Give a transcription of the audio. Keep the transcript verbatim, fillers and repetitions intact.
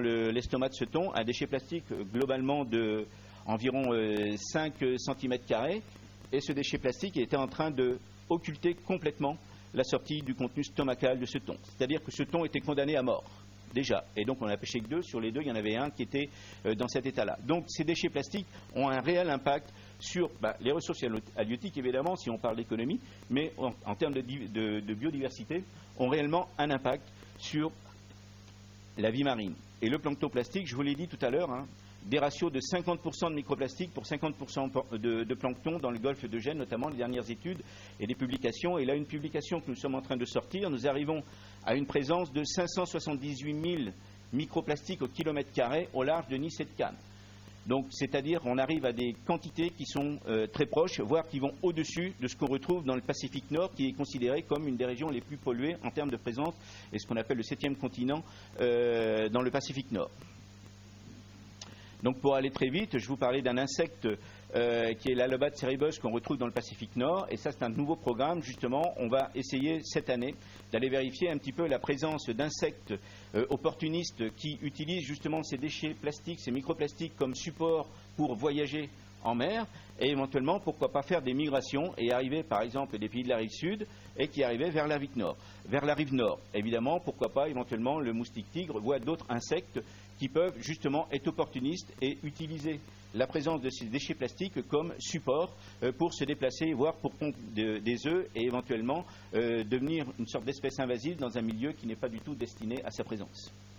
l'estomac de ce thon, un déchet plastique euh, globalement de environ euh, cinq centimètres carrés, et ce déchet plastique était en train de occulter complètement la sortie du contenu stomacal de ce thon. C'est-à-dire que ce thon était condamné à mort, déjà. Et donc on n'a pêché que deux. Sur les deux, il y en avait un qui était euh, dans cet état-là. Donc ces déchets plastiques ont un réel impact sur bah, les ressources halieutiques, évidemment, si on parle d'économie, mais en, en termes de, de, de biodiversité, ont réellement un impact sur la vie marine. Et le plancton plastique, je vous l'ai dit tout à l'heure, hein, des ratios de cinquante pour cent de microplastiques pour cinquante pour cent de, de plancton dans le golfe de Gênes, notamment les dernières études et les publications. Et là, une publication que nous sommes en train de sortir, nous arrivons à une présence de cinq cent soixante-dix-huit mille microplastiques au kilomètre carré au large de Nice et de Cannes. Donc, c'est-à-dire qu'on arrive à des quantités qui sont euh, très proches, voire qui vont au-dessus de ce qu'on retrouve dans le Pacifique Nord, qui est considéré comme une des régions les plus polluées en termes de présence, et ce qu'on appelle le septième continent euh, dans le Pacifique Nord. Donc, pour aller très vite, je vous parlais d'un insecte euh, qui est l'Alobate ceribus qu'on retrouve dans le Pacifique Nord, et ça c'est un nouveau programme. Justement, on va essayer cette année d'aller vérifier un petit peu la présence d'insectes euh, opportunistes qui utilisent justement ces déchets plastiques, ces microplastiques comme support pour voyager en mer, et éventuellement, pourquoi pas faire des migrations et arriver par exemple des pays de la rive sud et qui arrivaient vers la rive nord. Vers la rive nord, évidemment, pourquoi pas éventuellement le moustique tigre, voire d'autres insectes qui peuvent justement être opportunistes et utiliser la présence de ces déchets plastiques comme support euh, pour se déplacer, voire pour pondre de, des œufs et éventuellement euh, devenir une sorte d'espèce invasive dans un milieu qui n'est pas du tout destiné à sa présence.